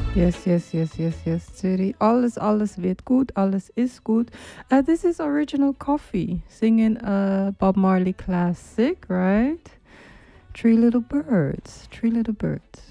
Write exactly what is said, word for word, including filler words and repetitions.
Yes, yes, yes, yes, yes, City. Alles, alles wird gut. Alles ist gut. Uh, this is Original Coffee singing a Bob Marley classic, right? Three Little Birds. Three Little Birds.